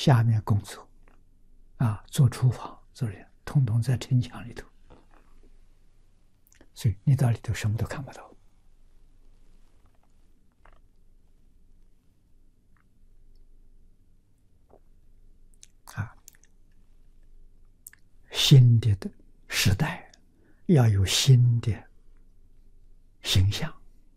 下面工作，做厨房做人，统统在城墙里头，所以你到里头什么都看不到。新的时代要有新的形象。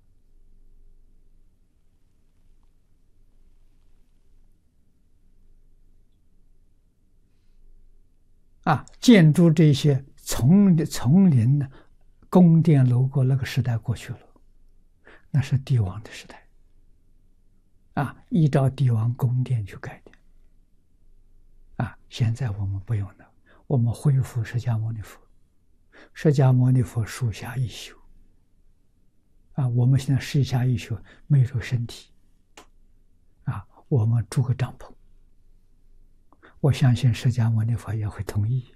建筑这些丛林呢，宫殿楼阁那个时代过去了，那是帝王的时代。依照帝王宫殿去盖的。现在我们不用了，我们恢复释迦牟尼佛。释迦牟尼佛树下一宿。我们现在树下一宿没有身体。我们住个帐篷。我相信释迦牟尼佛也会同意。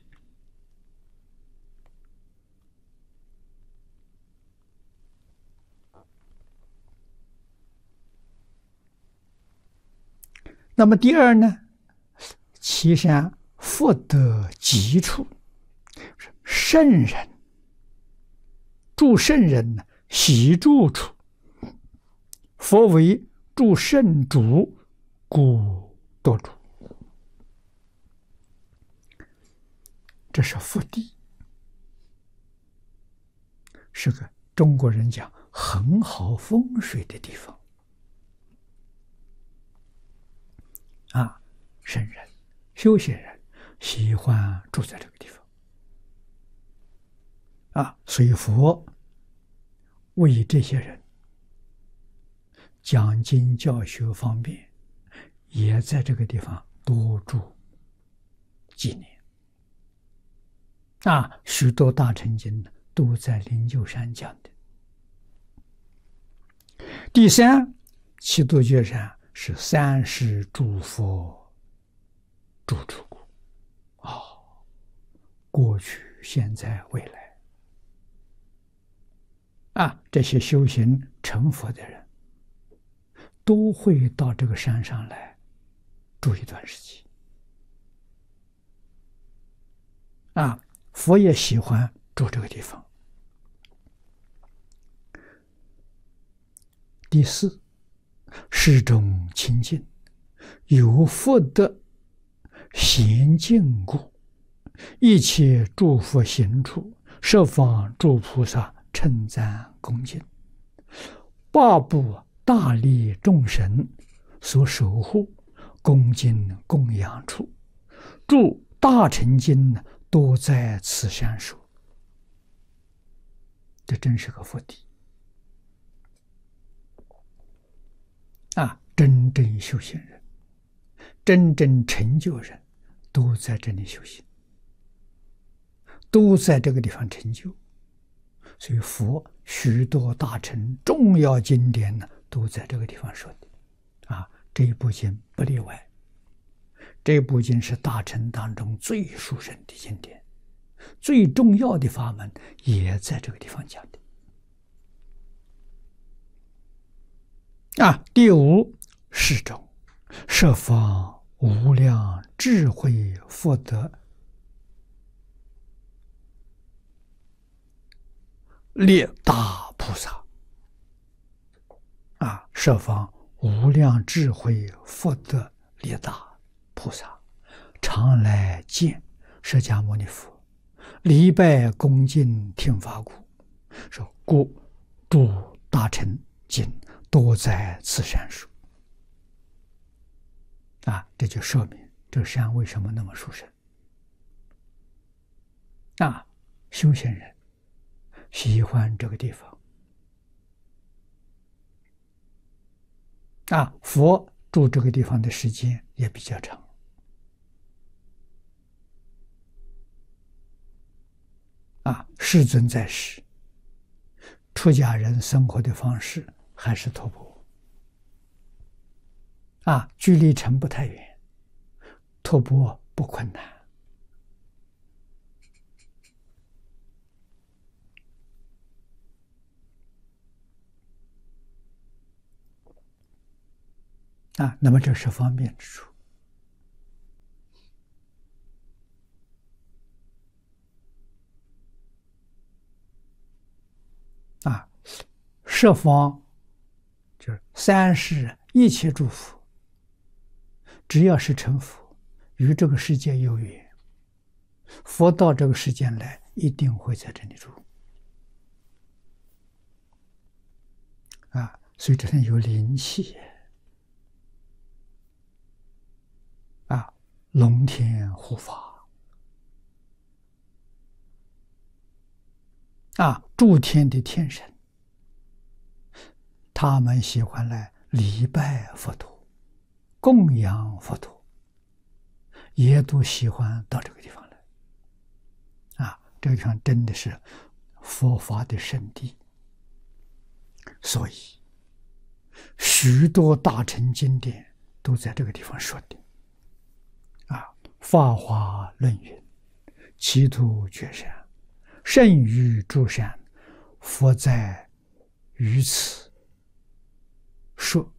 那么第二呢，其山福德极处，圣人住圣人呢，喜住处，佛为住圣主，故多住。这是福地，是个中国人讲很好风水的地方。圣人、修行人喜欢住在这个地方。所以佛为这些人讲经教学方便，也在这个地方多住几年。许多大乘经都在灵鹫山讲的。第三，七度觉山是三世诸佛住处故。过去、现在、未来，这些修行成佛的人都会到这个山上来住一段时间。佛也喜欢住这个地方。第四，世中清净，有福德闲静故，一切诸佛行处，十方诸菩萨称赞恭敬，八部大力众神所守护，恭敬供养处，诸大乘经都在此山说。这真是个福地。真正修行人，真正成就人，都在这里修行，都在这个地方成就。所以佛许多大乘重要经典都在这个地方说的。这一部经不例外。这部经是大乘当中最殊胜的经典，最重要的法门也在这个地方讲的。第五，世中十方无量智慧福德列大菩萨。十方无量智慧福德列大菩萨常来见释迦牟尼佛，礼拜恭敬听法故，说故诸大乘经都在此山说。这就说明这个山为什么那么殊胜。修行人喜欢这个地方。佛住这个地方的时间也比较长。世尊在世，出家人生活的方式还是托钵。距离城不太远，托钵不困难。那么这是方便之处。 十方就是三世一切诸佛，只要是成佛，与这个世界有缘，佛到这个世间来，一定会在这里住。所以这里有灵气龙天护法诸天的天神，他们喜欢来礼拜佛陀，供养佛陀，也都喜欢到这个地方来这个地方真的是佛法的圣地。所以许多大乘经典都在这个地方说的法华论云：其土绝山，甚于诸山，佛在于此说，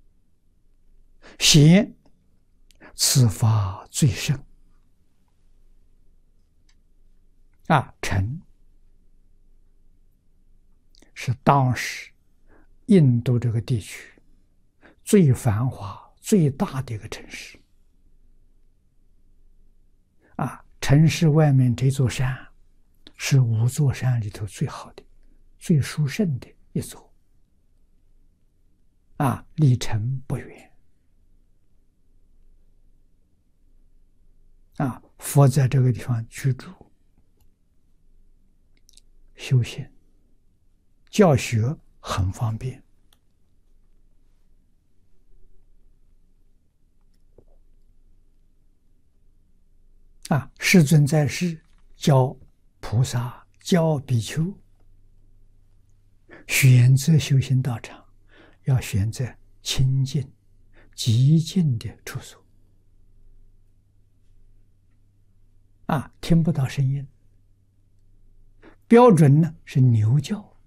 显此法最胜城是当时印度这个地区最繁华最大的一个城市城市外面这座山是5座山里头最好的最殊胜的一座离城不远佛在这个地方居住修行教学很方便世尊在世教菩萨教比丘选择修行道场，要选择清净极静的处所听不到声音，标准呢是牛叫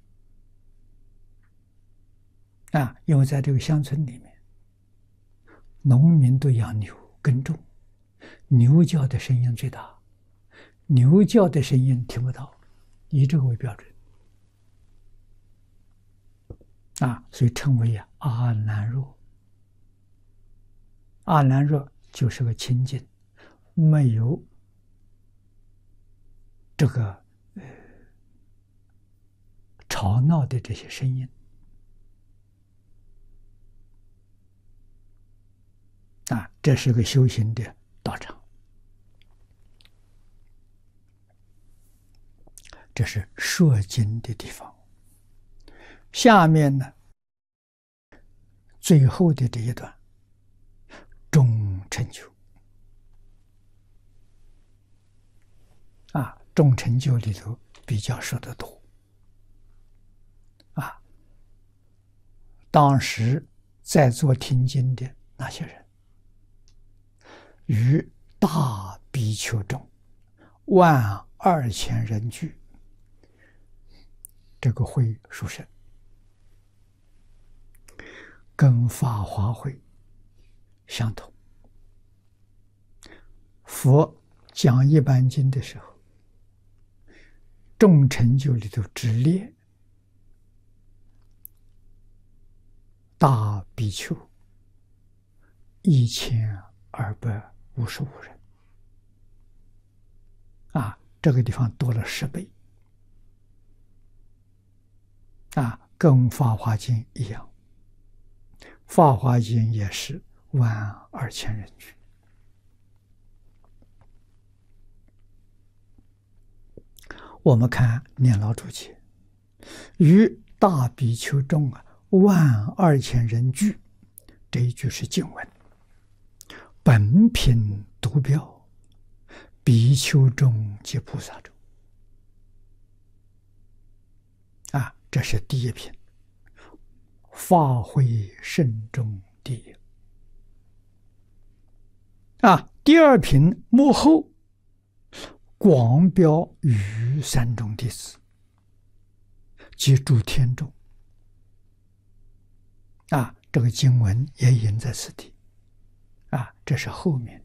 因为在这个乡村里面农民都养牛耕种，牛叫的声音最大，牛叫的声音听不到，以这个为标准所以称为阿难若。阿难若就是个清净，没有这个吵闹的这些声音这是个修行的道场。这是说经的地方。下面呢，最后的这一段中成就中成就里头比较说得多当时在座听经的那些人，与大比丘众12000人聚，这个会殊胜，跟法华会相同。佛讲一般经的时候，众成就里头只列大比丘1255人这个地方多了10倍跟法华经一样，法华经也是12000人聚。我们看念老注解，与大比丘众12000人聚，这一句是经文，本品独标，比丘众及菩萨众这是第一品，法会慎重第一第二品幕后广标于3众弟子及诸天众这个经文也引在此地这是后面